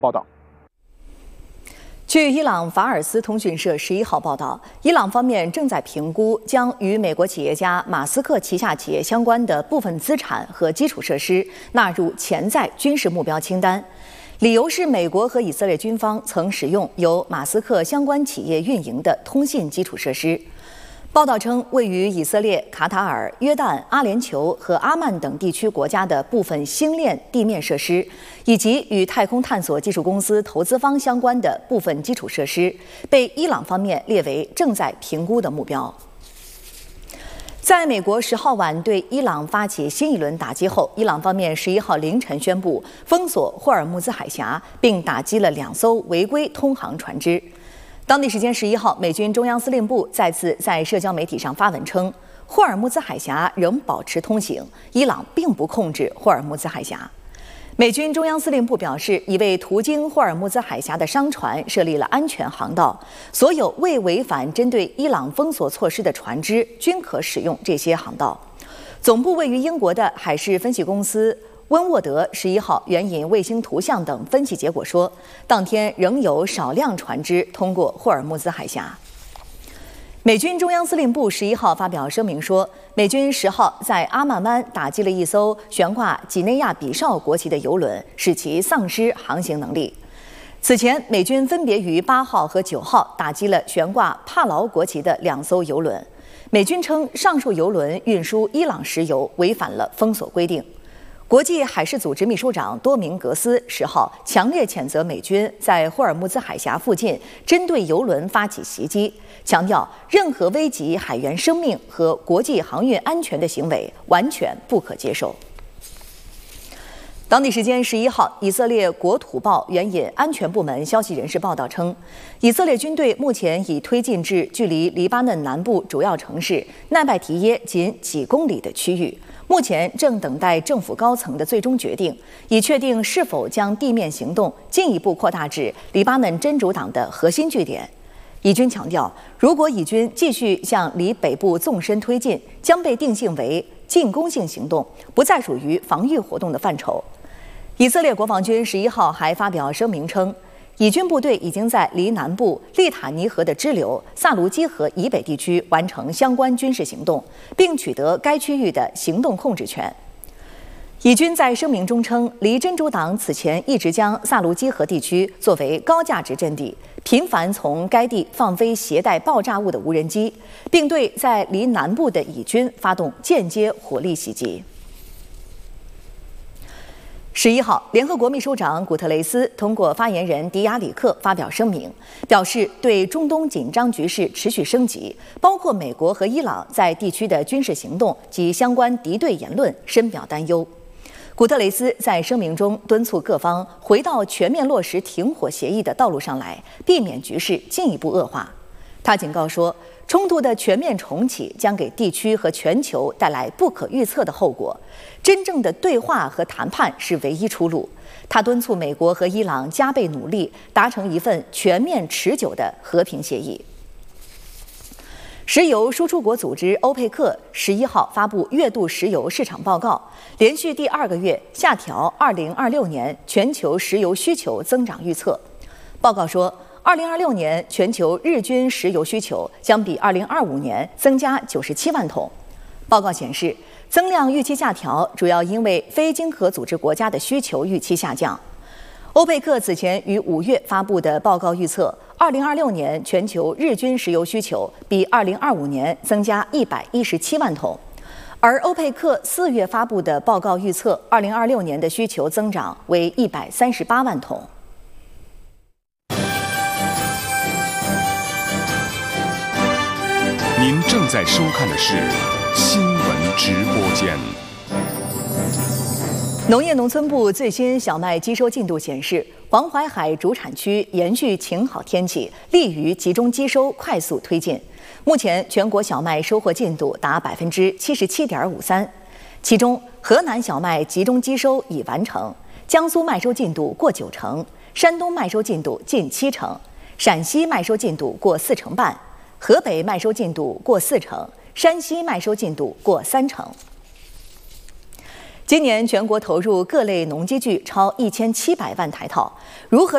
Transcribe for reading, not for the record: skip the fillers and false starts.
报道。 据伊朗法尔斯通讯社11号报道，伊朗方面正在评估将与美国企业家马斯克旗下企业相关的部分资产和基础设施纳入潜在军事目标清单，理由是美国和以色列军方曾使用由马斯克相关企业运营的通信基础设施。报道称，位于以色列、卡塔尔、约旦、阿联酋和阿曼等地区国家的部分星链地面设施，以及与太空探索技术公司投资方相关的部分基础设施，被伊朗方面列为正在评估的目标。在美国10号晚对伊朗发起新一轮打击后，伊朗方面11号凌晨宣布封锁霍尔木兹海峡，并打击了2艘违规通航船只。当地时间11号，美军中央司令部再次在社交媒体上发文称，霍尔木兹海峡仍保持通行，伊朗并不控制霍尔木兹海峡。美军中央司令部表示，已为途经霍尔木兹海峡的商船设立了安全航道，所有未违反针对伊朗封锁措施的船只均可使用这些航道。总部位于英国的海事分析公司温沃德11号援引卫星图像等分析结果说，当天仍有少量船只通过霍尔木兹海峡。美军中央司令部11号发表声明说，美军10号在阿曼湾打击了一艘悬挂几内亚比绍国旗的油轮，使其丧失航行能力。此前，美军分别于8号和9号打击了悬挂帕劳国旗的2艘油轮。美军称，上述油轮运输伊朗石油违反了封锁规定。国际海事组织秘书长多明格斯10号强烈谴责美军在霍尔木兹海峡附近针对油轮发起袭击，强调任何危及海员生命和国际航运安全的行为完全不可接受。当地时间11号，以色列国土报援引安全部门消息人士报道称，以色列军队目前已推进至距离黎巴嫩南部主要城市奈拜提耶仅几公里的区域，目前正等待政府高层的最终决定，以确定是否将地面行动进一步扩大至黎巴嫩真主党的核心据点。以军强调，如果以军继续向离北部纵深推进，将被定性为进攻性行动，不再属于防御活动的范畴。以色列国防军11号还发表声明称，以军部队已经在离南部利塔尼河的支流萨卢基河以北地区完成相关军事行动，并取得该区域的行动控制权。以军在声明中称，离真主党此前一直将萨卢基河地区作为高价值阵地，频繁从该地放飞携带爆炸物的无人机，并对在离南部的以军发动间接火力袭击。11号，联合国秘书长古特雷斯通过发言人迪亚里克发表声明，表示对中东紧张局势持续升级，包括美国和伊朗在地区的军事行动及相关敌对言论深表担忧。古特雷斯在声明中敦促各方回到全面落实停火协议的道路上来，避免局势进一步恶化。他警告说，冲突的全面重启将给地区和全球带来不可预测的后果，真正的对话和谈判是唯一出路。他敦促美国和伊朗加倍努力，达成一份全面持久的和平协议。石油输出国组织欧佩克11号发布月度石油市场报告，连续第2个月下调2026年全球石油需求增长预测。报告说，2026年全球日均石油需求将比2025年增加97万桶。报告显示，增量预期下调主要因为非经合组织国家的需求预期下降。欧佩克此前于5月发布的报告预测，2026年全球日均石油需求比2025年增加117万桶，而欧佩克4月发布的报告预测，2026年的需求增长为138万桶。 您正在收看的是新闻直播间。 农业农村部最新小麦机收进度显示，黄淮海主产区延续晴好天气，利于集中机收快速推进。目前全国小麦收获进度达77.53%，其中河南小麦集中机收已完成，江苏麦收进度过90%，山东麦收进度近70%，陕西麦收进度过40%半，河北麦收进度过40%，山西麦收进度过30%。今年全国投入各类农机具超1700万台套，如何